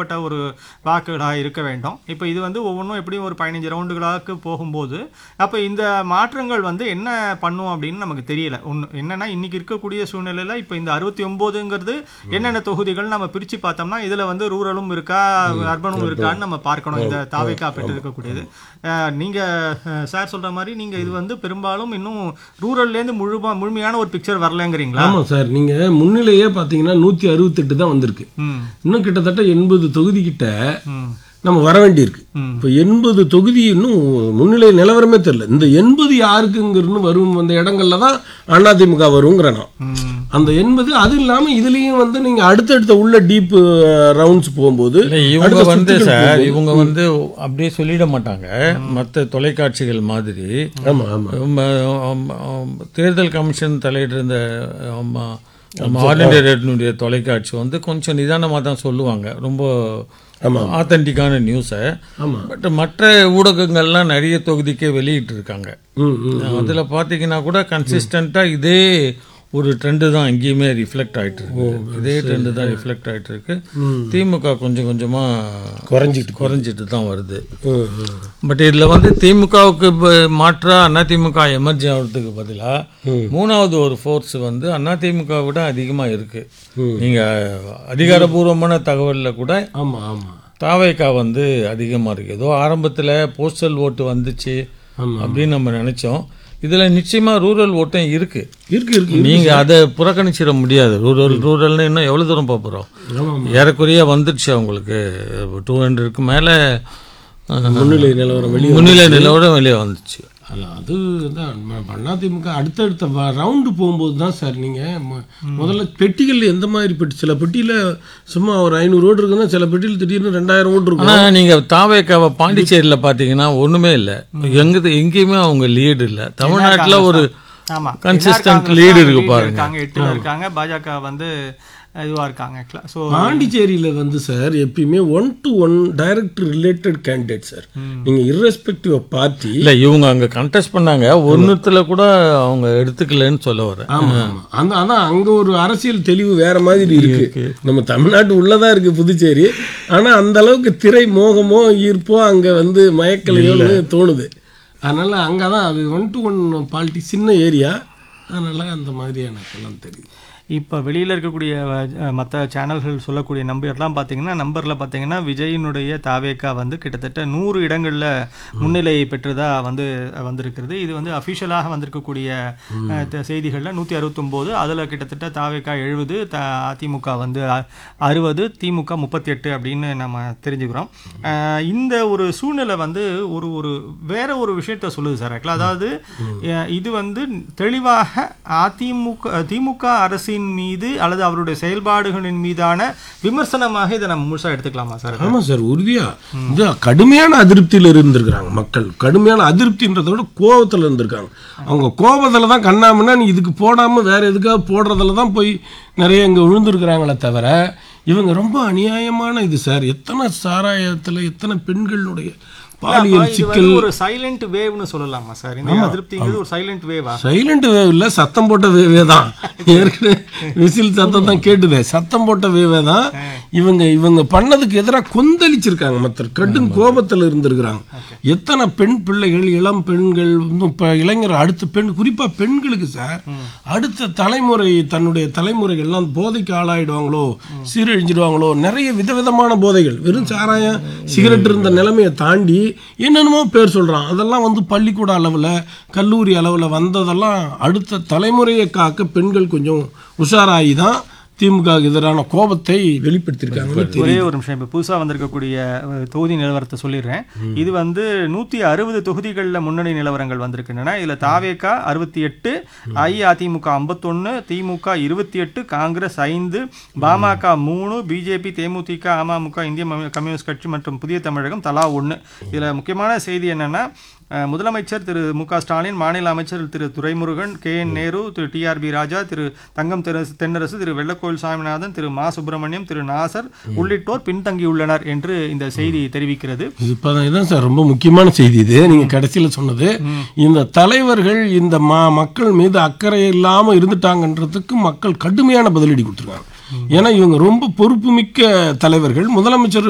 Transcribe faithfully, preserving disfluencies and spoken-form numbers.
கணிக்கப்பட்ட ஒரு வாக்குகளாக இருக்க வேண்டும். இப்போ இது வந்து ஒவ்வொன்றும் எப்படியும் ஒரு பதினஞ்சு ரவுண்டுகளாக போகும்போது அப்போ இந்த மாற்றங்கள் வந்து என்ன பண்ணும் அப்படின்னு நமக்கு தெரியல. ஒன்று என்னன்னா இன்னைக்கு இருக்கக்கூடிய சூழ்நிலையில் இப்போ இந்த அறுபத்தி ஒம்போதுங்கிறது என்னென்ன தொகுதிகள் நம்ம பிரித்து பார்த்தோம்னா இதில் வந்து ரூரலும் இருக்கா அர்பனும் இருக்கான்னு நம்ம பார்க்கணும். இந்த தாவேக்கா பெற்று இருக்கக்கூடியது நீங்கள் சார் சொல்கிற மாதிரி நீங்கள் இது வந்து பெரும்பாலும் இன்னும் ரூரல்லேருந்து முழுமா முழுமையான ஒரு பிக்சர் வரலங்கிறீங்களா? ஆமாம் சார், நீங்கள் முன்னிலையே பார்த்தீங்கன்னா நூற்றி அறுபத்தெட்டு தான் வந்திருக்கு. இன்னும் கிட்டத்தட்ட எண்பது தொகுதி கிட்ட நம்ம வர வேண்டியிருக்கு. இப்போ எண்பது தொகுதி இன்னும் முன்னிலை நிலவரமே தெரியல. இந்த எண்பது யாருக்குங்கிறது வரும் அந்த இடங்கள்ல தான் அதிமுக வருங்கிறேன் நான். அந்த எண்பது அது இல்லாமல் இதுலேயும் வந்து நீங்கள் அடுத்தடுத்த உள்ள டீப் ரவுண்ட்ஸ் போகும்போது இவங்க வந்து சார் இவங்க வந்து அப்படியே சொல்லிட மாட்டாங்க மற்ற தொலைக்காட்சிகள் மாதிரி. ஆமாம் ஆமாம், தேர்தல் கமிஷன் தலையிட்டிருந்த ஆல் இண்டியா ரேடியோனுடைய தொலைக்காட்சி வந்து கொஞ்சம் நிதானமாக தான் சொல்லுவாங்க, ரொம்ப ஆத்தென்டிக்கான நியூஸை. பட் மற்ற ஊடகங்கள்லாம் நிறைய தொகுதிக்கே வெளியிட்டு இருக்காங்க. அதில் பார்த்தீங்கன்னா கூட கன்சிஸ்டண்ட்டாக இதே ஒரு ட்ரெண்டு தான் எங்கேயுமே ரிஃப்ளெக்ட் ஆகிட்டு இருக்கு. இதே ட்ரெண்டு தான் ரிஃப்ளெக்ட் ஆகிட்டு இருக்கு. திமுக கொஞ்சம் கொஞ்சமாக குறைஞ்சிட்டு குறைஞ்சிட்டு தான் வருது. பட் இதில் வந்து திமுகவுக்கு மாற்றாக அதிமுக எமர்ஜி ஆகிறதுக்கு பதிலாக மூணாவது ஒரு ஃபோர்ஸ் வந்து அதிமுக விட அதிகமாக இருக்குது. நீங்கள் அதிகாரபூர்வமான தகவலில் கூட ஆமாம் ஆமாம் தாவேக்கா வந்து அதிகமாக இருக்குது. ஏதோ ஆரம்பத்தில் போஸ்டல் ஓட்டு வந்துச்சு அப்படின்னு நம்ம நினச்சோம். இதில் நிச்சயமாக ரூரல் ஓட்டம் இருக்குது இருக்கு இருக்கு நீங்கள் அதை புறக்கணிச்சிட முடியாது. ரூரல் ரூரல்னு இன்னும் எவ்வளோ தூரம் போகிறோம், ஏறக்குறைய வந்துடுச்சு அவங்களுக்கு. டூ ஹண்ட்ரடுக்கு மேலே முன்னிலை நிலவரம் வெளியே முன்னிலை நிலவரம் வெளியே வந்துச்சு. அது தான் அதிமுக அடுத்தடுத்த ரவுண்டு போகும்போது தான் சார் நீங்கள் முதல்ல பெட்டிகள் எந்த மாதிரி பெட்டி, சில பெட்டியில் சும்மா ஒரு ஐநூறு ஓட்டு இருக்குன்னா சில பெட்டியில் திடீர்னு ரெண்டாயிரம் ஓட்டு இருக்கும். ஆனால் நீங்கள் தாவேக்காவை பாண்டிச்சேரியில் பார்த்தீங்கன்னா ஒன்றுமே இல்லை, எங்கே எங்கேயுமே அவங்க லீடு இல்லை. தமிழ்நாட்டில் ஒரு கன்சிஸ்டன்ட் லீடு இருக்கு பாருங்க. எட்டுல இருக்காங்க, பாஜக வந்து இதுவாக இருக்காங்க. ஸோ பாண்டிச்சேரியில் வந்து சார் எப்பயுமே one to one direct related candidate sir. நீங்கள் இர்ரெஸ்பெக்டிவ் ஆஃப் பார்ட்டி இல்லை, இவங்க அங்கே கண்டெஸ்ட் பண்ணாங்க, ஒன்றுத்தில் கூட அவங்க எடுத்துக்கலன்னு சொல்ல வரேன். ஆமாம் ஆமாம், அந்த அதான் அங்கே ஒரு அரசியல் தெளிவு வேற மாதிரி இருக்கு. நம்ம தமிழ்நாட்டு உள்ளதாக இருக்குது புதுச்சேரி, ஆனால் அந்த அளவுக்கு திரை மோகமோ ஈர்ப்போ அங்கே வந்து மயக்கலையோன்னு தோணுது. அதனால் அங்கே தான் அது ஒன் டு ஒன் பாலிட்டி சின்ன ஏரியா, அதனால் அந்த மாதிரி எனக்கெல்லாம் தெரியுது. இப்போ வெளியில் இருக்கக்கூடிய மற்ற சேனல்கள் சொல்லக்கூடிய நம்பர்லாம் பார்த்தீங்கன்னா நம்பரில் பார்த்தீங்கன்னா விஜயினுடைய தாவேக்கா வந்து கிட்டத்தட்ட நூறு இடங்களில் முன்னிலை பெற்றதாக வந்து வந்திருக்கிறது. இது வந்து அஃபிஷியலாக வந்திருக்கக்கூடிய செய்திகளில் நூற்றி அறுபத்தொம்போது, அதில் கிட்டத்தட்ட தாவேக்கா எழுபது, த அதிமுக வந்து அறுபது, திமுக முப்பத்தி எட்டு அப்படின்னு நம்ம தெரிஞ்சுக்கிறோம். இந்த ஒரு சூழ்நிலை வந்து ஒரு ஒரு வேற ஒரு விஷயத்த சொல்லுது சார். அதாவது இது வந்து தெளிவாக அதிமுக திமுக அரசின் மீது அல்லது அவருடைய செயல்பாடுகளின் மீதான விமர்சனமாக இதை நம்ம முழுசா எடுத்துக்கலாமா சார்? ஆமாம் சார், உறுதியா இந்த கடுமையான அதிருப்தியில் இருந்திருக்கிறாங்க மக்கள். கடுமையான அதிருப்தின்றதை விட கோபத்தில் இருந்திருக்காங்க. அவங்க கோபத்தில் தான் கண்ணாமன்னா நீ இதுக்கு போடாமல் வேற எதுக்காக போடுறதுல தான் போய் நிறைய இங்கே விழுந்திருக்கிறாங்களே தவிர இவங்க ரொம்ப அநியாயமான இது சார். எத்தனை சாராயத்தில் எத்தனை பெண்களுடைய பாலியல் சிக்கல், ஒரு சைலண்ட் வேவ்னு சொல்லலாமா சார்? இந்த அதிருப்திங்கிறது ஒரு சைலண்ட் வேவா? சைலண்ட் வேவ் இல்லை, சத்தம் போட்ட வேவே தான். ஏற்கனவே விசில் சத்தம் தான் கேட்டுதே, சத்தம் போட்ட வேவே தான். இவங்க இவங்க பண்ணதுக்கு எதிராக கொந்தளிச்சிருக்காங்க, மற்ற கடும் கோபத்தில் இருந்திருக்கிறாங்க. எத்தனை பெண் பிள்ளைகள், இளம் பெண்கள், இப்போ இளைஞர், அடுத்த பெண், குறிப்பாக பெண்களுக்கு சார் அடுத்த தலைமுறை, தன்னுடைய தலைமுறைகள்லாம் போதைக்கு ஆளாயிடுவாங்களோ, சீரழிஞ்சிடுவாங்களோ, நிறைய விதவிதமான போதைகள், வெறும் சாராயம் சிகரெட் இருந்த நிலைமையை தாண்டி என்னென்னமோ பேர் சொல்கிறான். அதெல்லாம் வந்து பள்ளிக்கூட அளவில் கல்லூரி அளவில் வந்ததெல்லாம் அடுத்த தலைமுறையை காக்க பெண்கள் கொஞ்சம் உஷாராகி தான் திமுக எதிரான கோபத்தை வெளிப்படுத்தியிருக்காங்க. ஒரே ஒரு நிமிஷம், இப்போ புதுசாக வந்திருக்கக்கூடிய தொகுதி நிலவரத்தை சொல்லிடுறேன். இது வந்து நூற்றி அறுபது தொகுதிகளில் முன்னணி நிலவரங்கள் வந்திருக்கின்றன. இதில் தாவேக்கா அறுபத்தி எட்டு, அஇஅதிமுக ஐம்பத்தொன்று, திமுக இருபத்தி எட்டு, காங்கிரஸ் ஐந்து, பாமக மூணு, பிஜேபி, தேமுதிக, அமமுக, இந்திய கம்யூனிஸ்ட் கட்சி மற்றும் புதிய தமிழகம் தலா ஒன்று. இதில் முக்கியமான செய்தி என்னென்னா, முதலமைச்சர் திரு மு க ஸ்டாலின், மாநில அமைச்சர் திரு துரைமுருகன், கே என் நேரு, திரு டி ஆர் பி ராஜா, திரு தங்கம் தென்னரசு, திரு வெள்ளக்கோயில் சாமிநாதன், திரு மா சுப்பிரமணியம், திரு நாசர் உள்ளிட்டோர் பின்தங்கியுள்ளனர் என்று இந்த செய்தி தெரிவிக்கிறது. இப்போதான் இதான் சார் ரொம்ப முக்கியமான செய்தி இது. நீங்கள் கடைசியில் சொன்னது, இந்த தலைவர்கள் இந்த மா மக்கள் மீது அக்கறை இல்லாமல் இருந்துட்டாங்கன்றதுக்கு மக்கள் கடுமையான பதிலடி கொடுத்துருக்காங்க. ஏன்னா இவங்க ரொம்ப பொறுப்புமிக்க தலைவர்கள். முதலமைச்சர்